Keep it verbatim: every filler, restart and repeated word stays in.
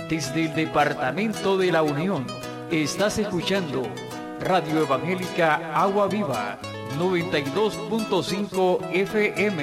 Desde el Departamento de la Unión, estás escuchando Radio Evangélica Agua Viva, noventa y dos punto cinco F M,